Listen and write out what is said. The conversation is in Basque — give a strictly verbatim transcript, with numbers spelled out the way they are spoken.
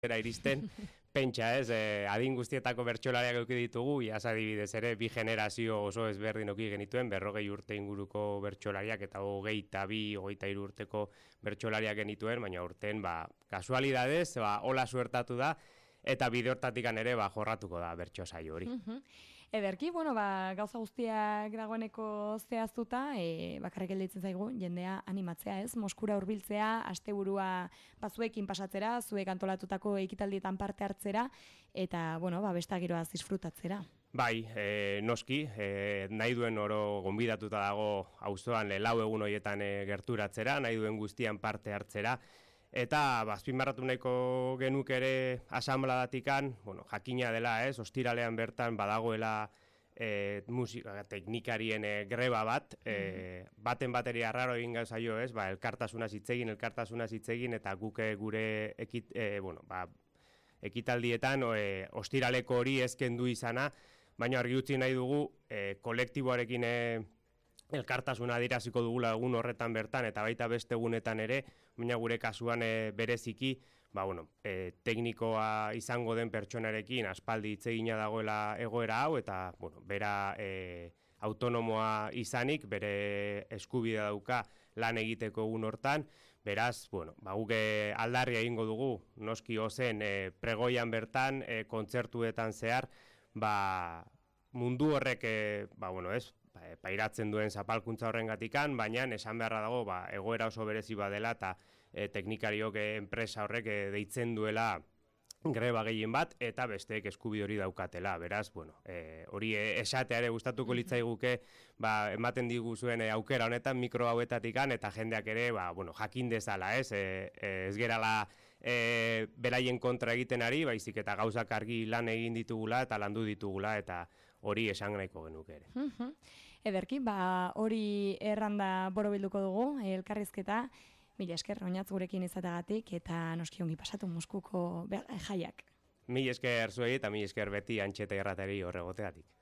era iristen, pentsa ez, eh, adin guztietako bertsolariak eduki ditugu, iaz adibidez ere, bi generazio oso ezberdin eduki genituen, berrogei urte inguruko bertsolariak eta hogeita bi, hogeita hiru urteko bertsolariak genituen, baina urten, ba, kasualidadez, ba, hola suertatu da, eta bide hortatikan ere, ba, jorratuko da bertso saio hori. Ederki, bueno, ba, gauza guztiak dagoeneko zehaztuta, e, bakarrik gelditzen zaigu, jendea animatzea, ez? Moskura hurbiltzea, asteburua bazuekin pasatzera, zuek antolatutako ekitaldietan parte hartzera, eta, bueno, ba, besta giroaz disfrutatzera. Bai, e, noski, e, nahi duen oro gonbidatuta dago auzoan lau egun horietan e, gerturatzera, nahi duen guztian parte hartzera, eta bazpimarratu nahiko genuk ere asanbladatikan, bueno, jakina dela, ez, ostiralean bertan badagoela e, musika teknikarien e, greba bat, e, baten bateria arraro egin gauzaio, ez, ba, elkartasunaz hitz egin, elkartasunaz hitz egin, eta guk gure ekit, e, bueno, ba, ekitaldietan e, ostiraleko hori ezkendu izana, baina argi utzi nahi dugu e, kolektiboarekin e, elkartasuna adieraziko dugula egun horretan bertan, eta baita beste egunetan ere, baina gure kasuan e, bereziki, ba, bueno, e, teknikoa izango den pertsonarekin aspaldi hitz egina dagoela egoera hau, eta bueno, bera e, autonomoa izanik, bere eskubidea dauka lan egiteko egun hortan, beraz, bueno, ba, guke aldarria egingo dugu, noski ozen e, pregoian bertan, e, kontzertuetan zehar, ba, mundu horrek, e, ba, bueno, ez, pairatzen duen zapalkuntza horrengatikan, baina esan beharra dago ba, egoera oso berezi badela eta e, teknikariok e, enpresa horrek e, deitzen duela greba gehien bat eta besteek eskubide hori daukatela. Beraz, bueno, e, hori e, esatea ere gustatuko litzaiguke ba, ematen diguzuen e, aukera honetan mikro hauetatikan eta jendeak ere ba, bueno, jakin dezala, ez? E, e, ez gerala e, beraien kontra egiten ari, baizik eta gauzak argi lan egin ditugula eta landu ditugula eta hori esan nahiko genuke ere. Ederki, ba, hori erranda borobilduko dugu, elkarrizketa, mila esker, oinatz gurekin izatagatik, eta noski ongi pasatu Moskuko jaiak. Mila esker zuei eta mila esker beti Antxeta irratari horregoteatik.